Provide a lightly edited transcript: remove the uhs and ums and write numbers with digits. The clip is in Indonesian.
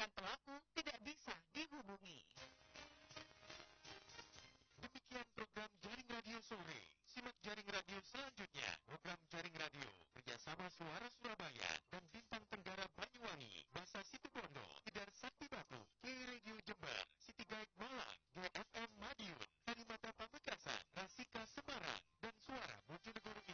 dan pelaku tidak bisa dihubungi. Demikian program Jaring Radio Sore. Simak Jaring Radio selanjutnya. Program Jaring Radio